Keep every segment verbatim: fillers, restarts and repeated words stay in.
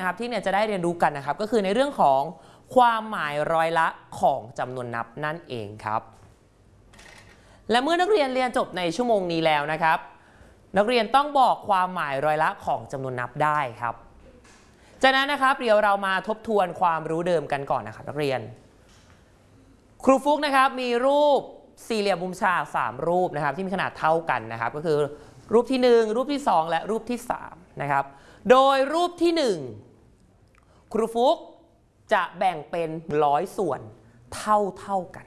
นะครับที่เนี่ยจะได้เรียนรู้กันนะครับก็คือในเรื่องของความหมายร้อยละของจำนวนนับนั่นเองครับและเมื่อนักเรียนเรียนจบในชั่วโมงนี้แล้วนะครับนักเรียนต้องบอกความหมายร้อยละของจำนวนนับได้ครับจากนั้นนะครับเดี๋ยวเรามาทบทวนความรู้เดิมกันก่อนนะครับนักเรียนครูฟุกนะครับมีรูปสี่เหลี่ยมมุมฉากสามรูปนะครับที่มีขนาดเท่ากันนะครับก็คือรูปที่หนึ่งรูปที่สองและรูปที่สามนะครับโดยรูปที่หนึ่งครูฟุกจะแบ่งเป็นร้อยส่วนเท่าเท่ากัน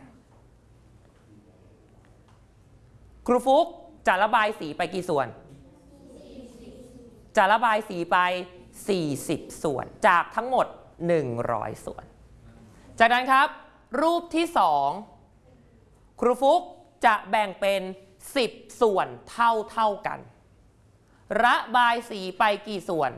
ครูฟุกจะระบายสีไปกี่ส่วนจะระบายสีไปสี่สิบส่วนจากทั้งหมดหนึ่งร้อยส่วนจากนั้นครับรูปที่สองครูฟุกจะแบ่งเป็นสิบส่วนเท่าเท่ากันระบายสีไปกี่ส่วน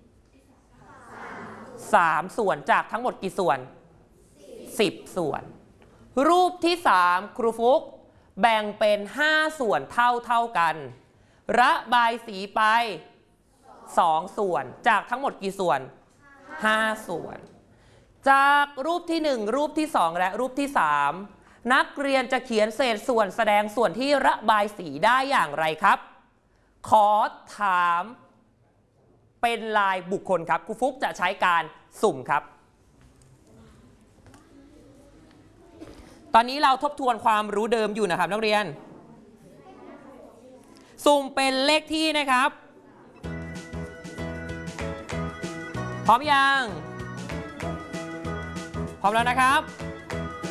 สามส่วนจากทั้งหมดกี่ส่วนสิบส่วนรูปที่สามครูฟุกแบ่งเป็นห้าส่วนเท่าเท่ากันระบายสีไปสองส่วนจากทั้งหมดกี่ส่วนห้าส่วนจากรูปที่หนึ่งรูปที่สองและรูปที่สามนักเรียนจะเขียนเศษส่วนแสดงส่วนที่ระบายสีได้อย่างไรครับขอถามเป็นลายบุคคลครับครูฟุกจะใช้การสุ่มครับตอนนี้เราทบทวนความรู้เดิมอยู่นะครับนักเรียนสุ่มเป็นเลขที่นะครับพร้อมยังพร้อมแล้วนะครับ